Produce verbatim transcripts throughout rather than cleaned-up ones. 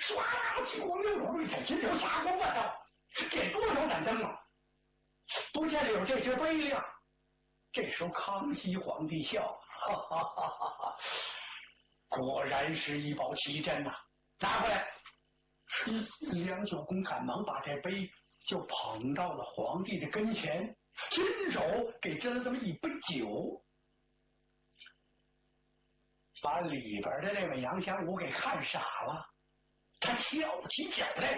唰啦激光六路一闪，金流霞光万道，点多少盏灯啊！不见得有这些杯亮。这时候康熙皇帝笑，哈哈哈哈哈！果然是一宝奇珍呐、啊！拿过来。梁九公赶忙把这杯就捧到了皇帝的跟前，亲手给斟了这么一杯酒，把里边的那位杨香武给看傻了。他翘起脚来，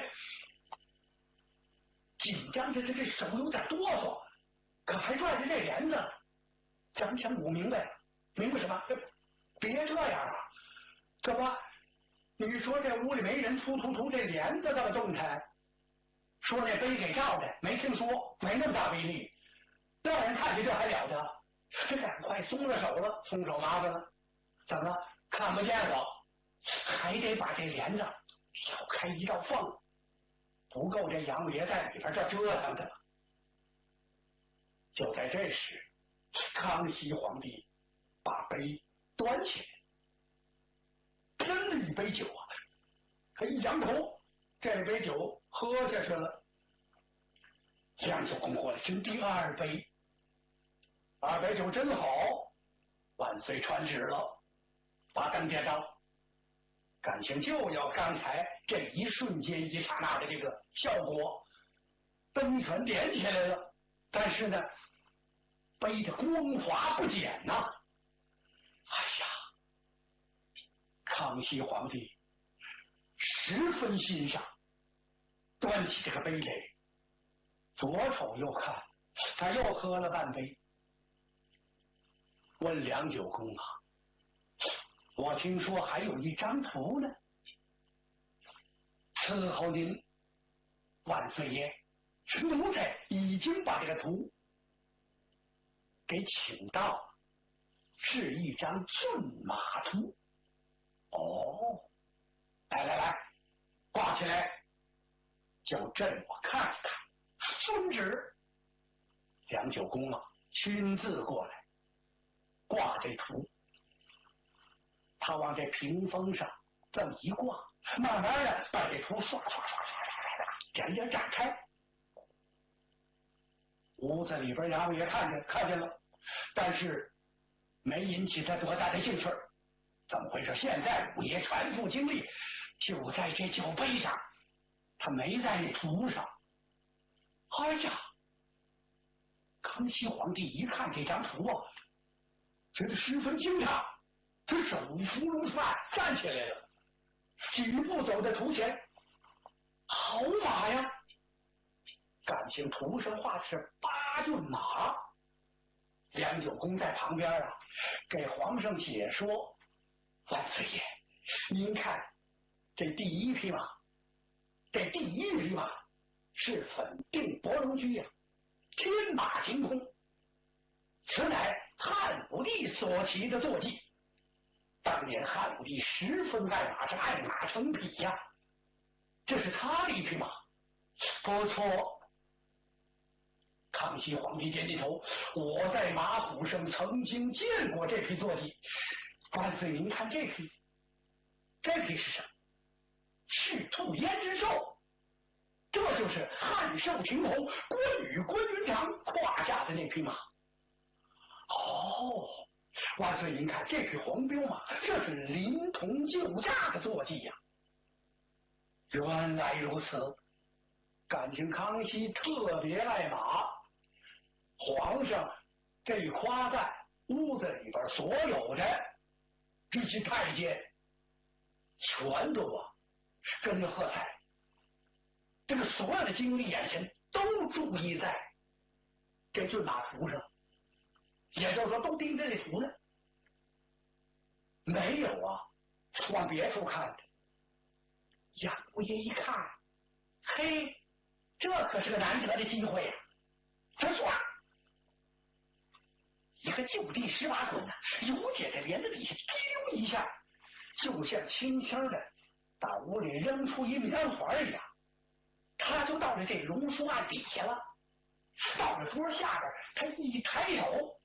紧张着这这手有点哆嗦，可还拽着这帘子。杨香武明白了，明白什么？别这样啊！怎么？你说这屋里没人，突突突，这帘子这么动弹，说那杯给罩着，没听说，没那么大威力，让人看见这还了得？这赶快松了手了，松手麻烦了，怎么了？看不见我，还得把这帘子挑开一道缝，不够这杨爷在里边这折腾的了。就在这时，康熙皇帝把杯端起来。斟了一杯酒啊，他一扬头，这杯酒喝下去了。梁九公过来斟第二杯，二杯酒真好，万岁传旨了，把灯点着。感情就要刚才这一瞬间一刹那的这个效果，灯全点起来了，但是呢，杯的光滑不减呐、啊。哎呀！康熙皇帝十分欣赏，端起这个杯来，左瞅右看，他又喝了半杯。问梁九公啊，我听说还有一张图呢，伺候您万岁爷，奴才已经把这个图给请到了，是一张骏马图。哦，来来来，挂起来，叫朕我看一看。遵旨。梁九公啊，亲自过来挂这图，他往这屏风上这么一挂，慢慢的把这图刷刷刷刷刷刷点点展开。屋子里边杨爷看见看见了，但是没引起他多大的兴趣。怎么回事？现在五爷全副精力就在这酒杯上，他没在那图上。哎呀！康熙皇帝一看这张图啊，觉得十分惊诧，他手扶如饭站起来了，几步走在图前。好马呀！感情图上画的是八骏马。梁九公在旁边啊，给皇上解说。万岁爷，您看，这第一匹马，这第一匹马是粉定博龙驹呀，天马行空，此乃汉武帝所骑的坐骑。当年汉武帝十分爱马，是爱马成癖呀。这是他的一匹马，不错。康熙皇帝点点头，我在马府上曾经见过这匹坐骑。万岁，您看这匹，这匹是什么？是兔胭脂兽，这就是汉寿亭侯关羽关云长胯下的那匹马。哦，万岁，您看这匹黄骠马，这是临潼救驾的坐骑呀。原来如此，感情康熙特别爱马，皇上这一夸赞，屋子里边所有的这些太监全都啊跟着喝彩，这个所有的精力眼神都注意在这骏马图上，也就是说都盯着这图呢，没有啊往别处看的。杨五爷一看，嘿，这可是个难得的机会呀、啊！他说一个就地十八滚呢，由姐在帘子底下丢一下，就像轻轻的打屋里扔出一米干环一样，他就到了这榕树案底下了。到了桌下边，他一抬手，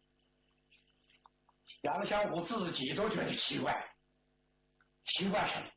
杨小虎自己都觉得奇怪，奇怪什么？